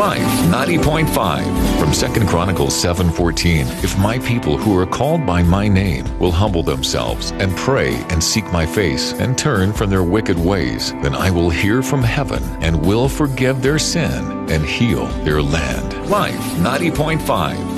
Life 90.5 from 2 Chronicles 7:14. If my people who are called by my name will humble themselves and pray and seek my face and turn from their wicked ways, then I will hear from heaven and will forgive their sin and heal their land. Life 90.5.